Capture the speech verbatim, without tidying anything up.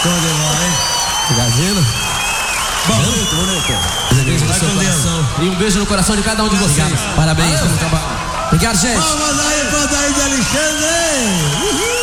Show de bola, hein? Obrigado. Bonito, bonito. Um beijo no seu coração. E um beijo no coração de cada um de vocês. Parabéns pelo trabalho. Obrigado, gente. Vamos aí, Vandaí de Alexandre. Uhul.